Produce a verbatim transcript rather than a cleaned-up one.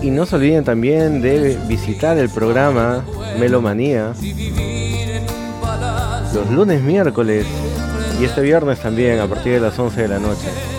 Y no se olviden también de visitar el programa Melomanía los lunes, miércoles y este viernes también a partir de las once de la noche.